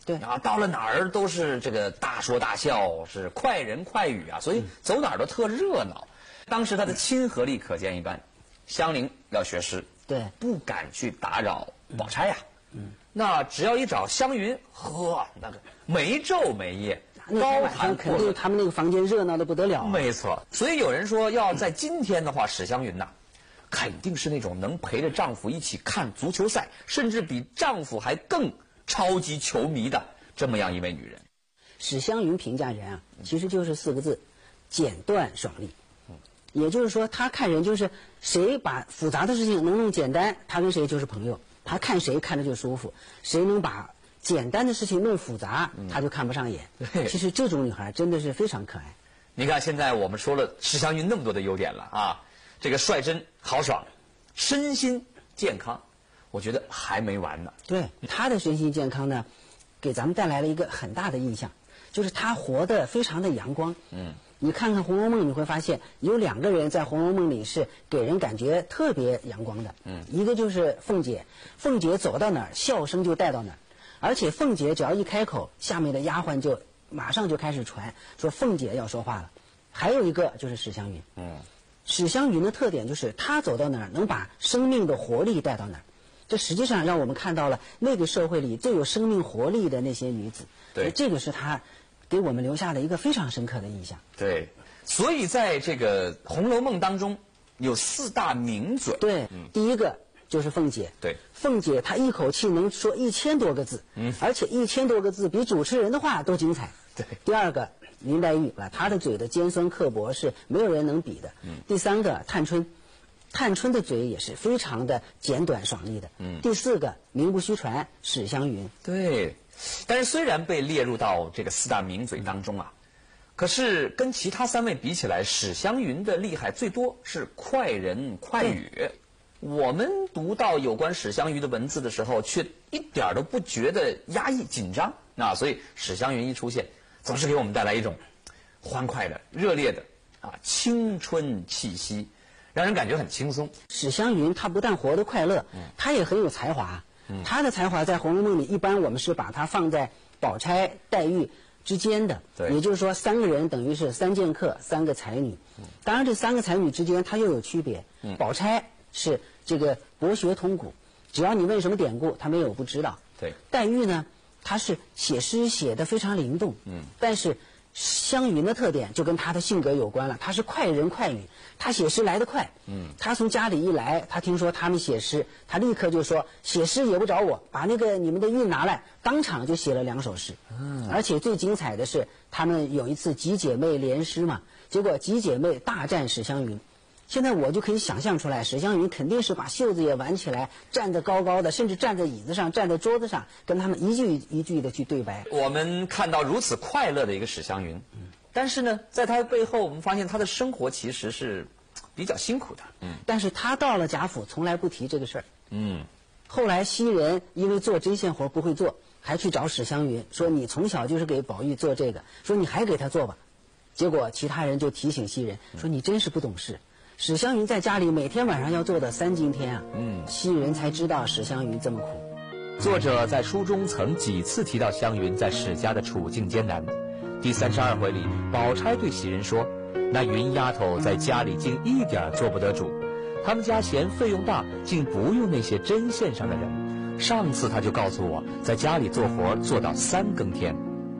对啊，到了哪儿都是这个大说大笑，是快人快语啊，所以走哪儿都特热闹。当时他的亲和力可见一斑。香菱要学诗， 对， 不敢去打扰宝钗呀。那只要一找湘云，呵，那个没昼没夜，高谈肯定他们那个房间热闹的不得了。 没错，所以有人说，要在今天的话，史湘云呐，肯定是那种能陪着丈夫一起看足球赛，甚至比丈夫还更超级球迷的这么样一位女人。 史湘云评价人啊，其实就是4个字：简断爽利。也就是说，他看人就是谁把复杂的事情能弄简单，他跟谁就是朋友。他看谁看着就舒服，谁能把简单的事情弄复杂，他就看不上眼。其实这种女孩真的是非常可爱。 你看，现在我们说了史湘云那么多的优点了啊，这个率真豪爽，身心健康，我觉得还没完呢。 对，她的身心健康呢，给咱们带来了一个很大的印象，就是她活得非常的阳光。你看看《红楼梦》，你会发现有2个人在《红楼梦》里是给人感觉特别阳光的。一个就是凤姐，凤姐走到哪儿，笑声就带到哪儿，而且凤姐只要一开口，下面的丫鬟就马上就开始传说凤姐要说话了。还有一个就是史湘云。史湘云的特点就是她走到哪儿，能把生命的活力带到哪儿。这实际上让我们看到了那个社会里最有生命活力的那些女子。 对， 这个是她给我们留下了一个非常深刻的印象。 对，所以在这个《红楼梦》当中有4大名嘴。 对，第一个就是凤姐。 对， 凤姐她一口气能说1000多个字，而且1000多个字比主持人的话都精彩。 对， 第二个林黛玉啊，她的嘴的尖酸刻薄是没有人能比的。第3个探春，探春的嘴也是非常的简短爽利的。第4个名不虚传史湘云。 对，但是虽然被列入到这个4大名嘴当中啊，可是跟其他3位比起来，史湘云的厉害最多是快人快语。我们读到有关史湘云的文字的时候，却一点都不觉得压抑紧张啊，所以史湘云一出现，总是给我们带来一种欢快的、热烈的青春气息，让人感觉很轻松。 史湘云她不但活得快乐，她也很有才华。她的才华在《红楼梦》里，一般我们是把她放在宝钗、黛玉之间的。也就是说3个人等于是3剑客，3个才女。当然这3个才女之间她又有区别。宝钗是这个博学通古，只要你问什么典故，她没有不知道。 对， 黛玉呢，她是写诗写得非常灵动。但是湘云的特点就跟她的性格有关了，她是快人快语，她写诗来得快。她从家里一来，她听说他们写诗，她立刻就说写诗也不找我，把那个你们的韵拿来，当场就写了2首诗。而且最精彩的是，她们有一次几姐妹联诗嘛，结果几姐妹大战史湘云。现在我就可以想象出来，史湘云肯定是把袖子也挽起来，站得高高的，甚至站在椅子上，站在桌子上，跟他们一句一句的去对白。 我们看到如此快乐的一个史湘云，但是呢，在她背后，我们发现她的生活其实是比较辛苦的。 但是她到了贾府，从来不提这个事儿。后来袭人因为做针线活不会做，还去找史湘云说：“你从小就是给宝玉做这个，说你还给他做吧。”结果其他人就提醒袭人说：“你真是不懂事。”史湘云在家里每天晚上要做的3更天啊。袭人才知道史湘云这么苦。 作者在书中曾几次提到湘云在史家的处境艰难。第32回里，宝钗对袭人说：“那云丫头在家里竟一点做不得主，他们家嫌费用大，竟不用那些针线上的人。上次他就告诉我，在家里做活做到3更天，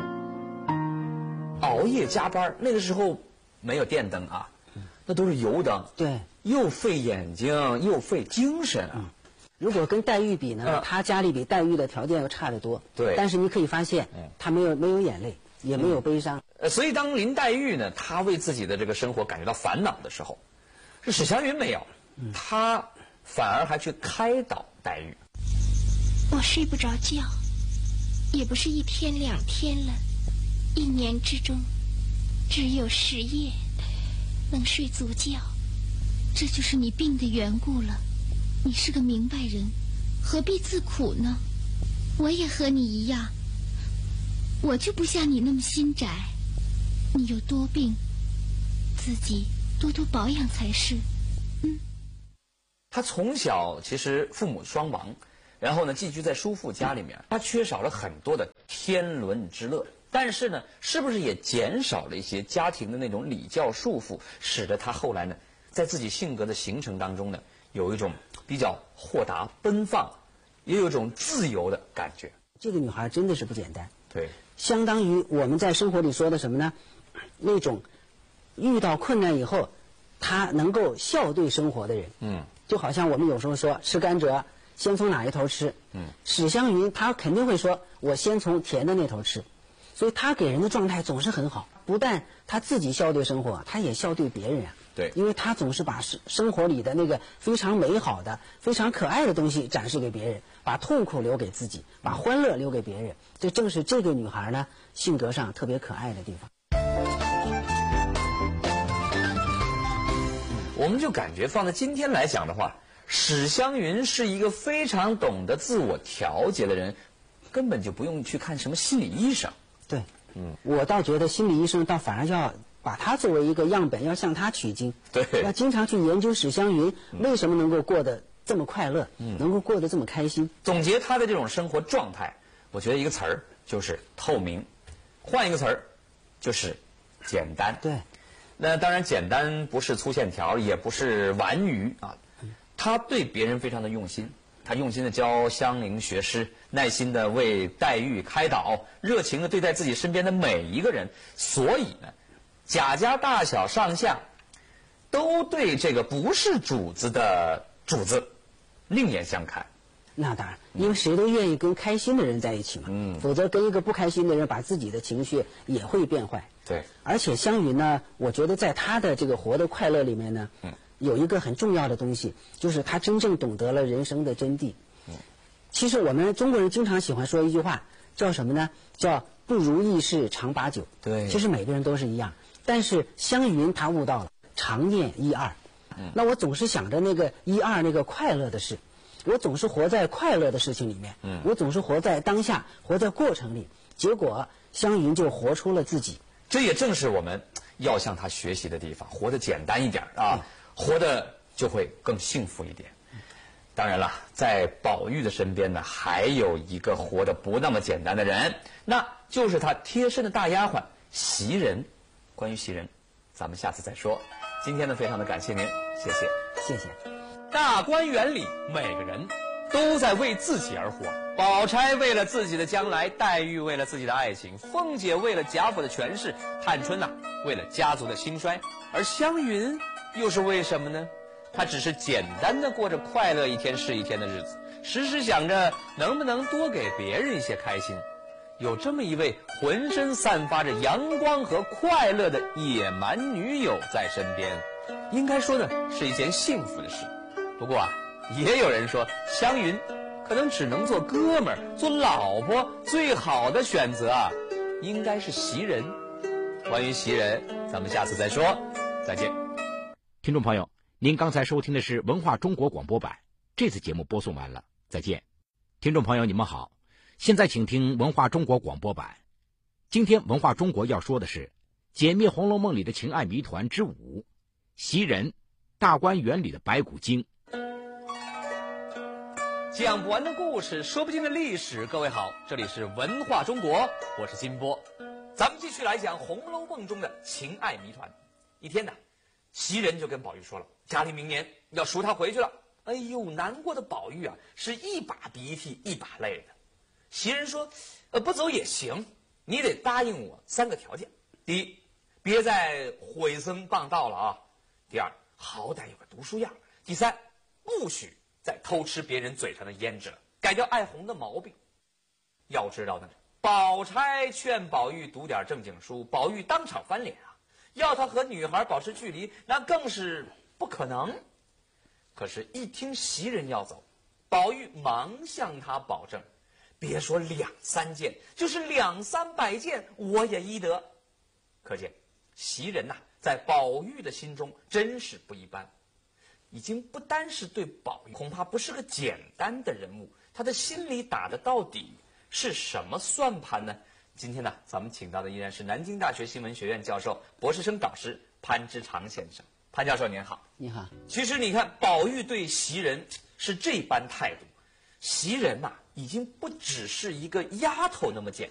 熬夜加班。那个时候没有电灯啊，那都是油灯。 对， 又费眼睛又费精神啊。 如果跟黛玉比呢，她家里比黛玉的条件要差得多。 对， 但是你可以发现，她没有眼泪，也没有悲伤。 所以当林黛玉呢，她为自己的这个生活感觉到烦恼的时候，是史湘云没有，她反而还去开导黛玉。 我睡不着觉，也不是1天2天了，1年之中只有10夜能睡足觉，这就是你病的缘故了。你是个明白人，何必自苦呢？我也和你一样，我就不像你那么心窄。你有多病，自己多多保养才是。 他从小其实父母双亡， 然后呢寄居在叔父家里面，他缺少了很多的天伦之乐。但是呢，是不是也减少了一些家庭的那种礼教束缚，使得他后来呢，在自己性格的形成当中呢，有一种比较豁达奔放，也有一种自由的感觉。 这个女孩真的是不简单， 对， 相当于我们在生活里说的什么呢？那种遇到困难以后，她能够笑对生活的人。就好像我们有时候说吃甘蔗，先从哪一头吃？史湘云她肯定会说，我先从甜的那头吃。所以她给人的状态总是很好，不但她自己笑对生活，她也笑对别人啊。 对， 因为她总是把生活里的那个非常美好的、非常可爱的东西展示给别人，把痛苦留给自己，把欢乐留给别人。这正是这个女孩呢性格上特别可爱的地方。 我们就感觉放在今天来讲的话，史湘云是一个非常懂得自我调节的人，根本就不用去看什么心理医生。 对，我倒觉得心理医生倒反而要把他作为一个样本，要向他取经。 对， 要经常去研究史湘云为什么能够过得这么快乐，能够过得这么开心。 总结他的这种生活状态，我觉得一个词儿就是透明，换一个词儿就是简单。 对， 那当然简单不是粗线条，也不是玩鱼啊，他对别人非常的用心。他用心的教香菱学诗，耐心的为黛玉开导，热情的对待自己身边的每一个人。所以呢，贾家大小上下都对这个不是主子的主子另眼相看。 那当然，因为谁都愿意跟开心的人在一起嘛。否则跟一个不开心的人，把自己的情绪也会变坏。 对。而且湘云呢，我觉得在她的这个活的快乐里面呢，有一个很重要的东西，就是他真正懂得了人生的真谛。其实我们中国人经常喜欢说一句话，叫什么呢？叫不如意事常把酒。 对， 其实每个人都是一样，但是湘云她悟到了常念一二。那我总是想着那个一二那个快乐的事，我总是活在快乐的事情里面。我总是活在当下，活在过程里。结果湘云就活出了自己。 这也正是我们要向他学习的地方，活得简单一点啊。活得就会更幸福一点。当然了，在宝玉的身边呢，还有一个活得不那么简单的人，那就是他贴身的大丫鬟袭人。关于袭人，咱们下次再说。今天呢，非常的感谢您，谢谢， 谢谢。 大观园里每个人都在为自己而活，宝钗为了自己的将来，黛玉为了自己的爱情，凤姐为了贾府的权势，探春为了家族的兴衰，而湘云又是为什么呢？他只是简单的过着快乐一天是一天的日子，时时想着能不能多给别人一些开心。有这么一位浑身散发着阳光和快乐的野蛮女友在身边，应该说呢是一件幸福的事。不过也有人说湘云可能只能做哥们儿，做老婆最好的选择应该是袭人。关于袭人，咱们下次再说，再见。 听众朋友，您刚才收听的是文化中国广播版，这次节目播送完了，再见。听众朋友，你们好，现在请听文化中国广播版。今天文化中国要说的是解密《红楼梦》里的情爱谜团之5，袭人，大观园里的白骨精。 讲不完的故事，说不尽的历史。各位好，这里是文化中国，我是金波。 咱们继续来讲《红楼梦》中的情爱谜团。一天呢，袭人就跟宝玉说了，家里明年要赎他回去了。哎呦，难过的宝玉是一把鼻涕一把泪的。袭人说，不走也行，你得答应我3个条件。第一，别再毁僧谤道了第二，好歹有个读书样。第三，不许再偷吃别人嘴上的胭脂了，改掉爱红的毛病。要知道呢，宝钗劝宝玉读点正经书，宝玉当场翻脸要他和女孩保持距离，那更是不可能。可是一听袭人要走，宝玉忙向他保证，别说2、3件，就是200、300件我也依得。可见袭人在宝玉的心中真是不一般，已经不单是对宝玉，恐怕不是个简单的人物，他的心里打的到底是什么算盘呢？今天呢，咱们请到的依然是南京大学新闻学院教授、博士生导师潘之常先生。潘教授您好。 你好。 其实你看，宝玉对袭人是这般态度， 袭人呐，已经不只是一个丫头那么简